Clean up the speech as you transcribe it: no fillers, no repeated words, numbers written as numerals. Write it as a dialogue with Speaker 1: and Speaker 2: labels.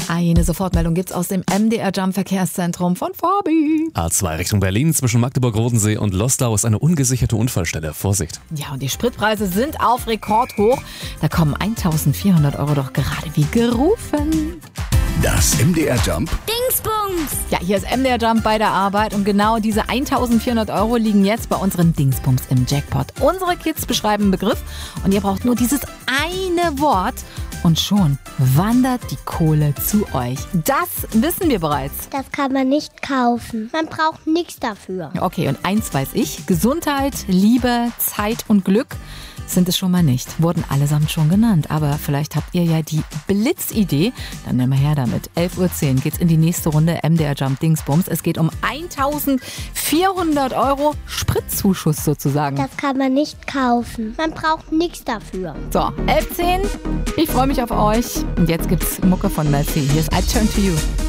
Speaker 1: Eine Sofortmeldung gibt's aus dem MDR Jump Verkehrszentrum von Fabi.
Speaker 2: A2 Richtung Berlin zwischen Magdeburg-Rodensee und Loslau ist eine ungesicherte Unfallstelle. Vorsicht.
Speaker 1: Ja, und die Spritpreise sind auf Rekordhoch. Da kommen 1.400 € doch gerade wie gerufen.
Speaker 3: Das MDR Jump
Speaker 4: Dingsbums!
Speaker 1: Ja, hier ist MDR Jump bei der Arbeit und genau diese 1.400 € liegen jetzt bei unseren Dingsbums im Jackpot. Unsere Kids beschreiben einen Begriff und ihr braucht nur dieses eine Wort und schon wandert die Kohle zu euch. Das wissen wir bereits.
Speaker 4: Das kann man nicht kaufen. Man braucht nichts dafür.
Speaker 1: Okay, und eins weiß ich, Gesundheit, Liebe, Zeit und Glück sind es schon mal nicht. Wurden allesamt schon genannt. Aber vielleicht habt ihr ja die Blitzidee. Dann nehmen wir her damit. 11.10 Uhr geht's in die nächste Runde MDR Jump Dingsbums. Es geht um 1.400 € Spritzuschuss sozusagen.
Speaker 4: Das kann man nicht kaufen. Man braucht nichts dafür.
Speaker 1: So, 11.10 Uhr. Ich freue mich auf euch. Und jetzt gibt's Mucke von Mel C. Hier ist I Turn to You.